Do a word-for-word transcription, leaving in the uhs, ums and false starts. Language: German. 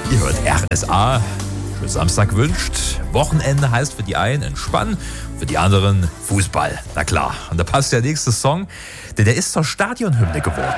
Ihr hört R S A. Für Samstag wünscht. Wochenende heißt für die einen Entspannen, für die anderen Fußball. Na klar. Und da passt der nächste Song, denn der ist zur Stadionhymne geworden.